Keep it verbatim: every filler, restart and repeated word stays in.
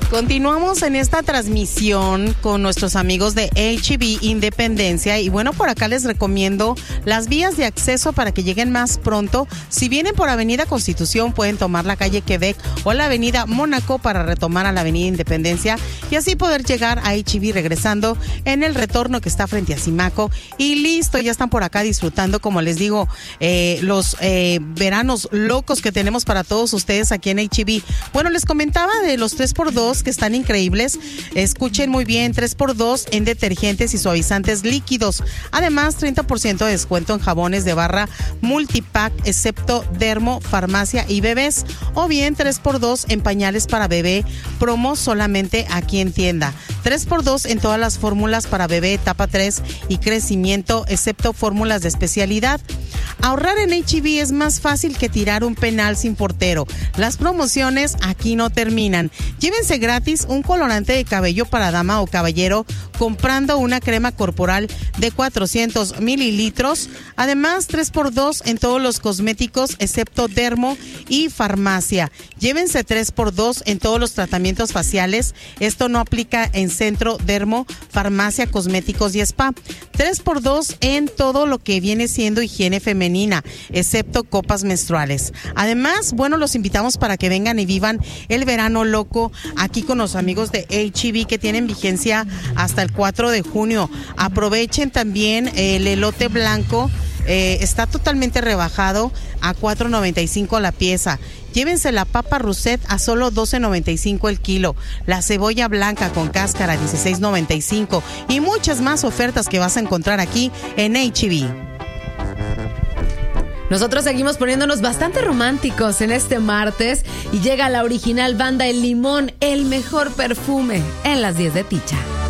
Continuamos en esta transmisión con nuestros amigos de H E B Independencia y bueno, por acá les recomiendo las vías de acceso para que lleguen más pronto. Si vienen por Avenida Constitución pueden tomar la calle Quebec o la Avenida Mónaco para retomar a la Avenida Independencia y así poder llegar a H E B regresando en el retorno que está frente a Simaco y listo, ya están por acá disfrutando, como les digo, eh, los eh, veranos locos que tenemos para todos ustedes aquí en H E B. Bueno, les comentaba de los tres por dos que están increíbles. Escuchen muy bien, tres por dos en detergentes y suavizantes líquidos. Además, treinta por ciento de descuento en jabones de barra multipack, excepto Dermo, Farmacia y Bebés. O bien tres por dos en pañales para bebé, promo solamente aquí en tienda. tres por dos en todas las fórmulas para bebé etapa tres y crecimiento, excepto fórmulas de especialidad. Ahorrar en H E B es más fácil que tirar un penal sin portero. Las promociones aquí no terminan. Llévense gratis un colorante de cabello para dama o caballero comprando una crema corporal de cuatrocientos mililitros. Además, tres por dos en todos los cosméticos excepto Dermo y Farmacia. Llévense tres por dos en todos los tratamientos faciales. Esto no aplica en Centro, Dermo, Farmacia, Cosméticos y Spa. tres por dos en todo lo que viene siendo higiene femenina, excepto copas menstruales. Además, bueno, los invitamos para que vengan y vivan el verano loco aquí con los amigos de H E B que tienen vigencia hasta el cuatro de junio. Aprovechen también el elote blanco. Eh, está totalmente rebajado a cuatro noventa y cinco la pieza. Llévense la papa Rousset a solo doce noventa y cinco el kilo, la cebolla blanca con cáscara dieciséis noventa y cinco y muchas más ofertas que vas a encontrar aquí en H E B. Nosotros seguimos poniéndonos bastante románticos en este martes y llega la original banda El Limón, el mejor perfume en las diez de Ticha.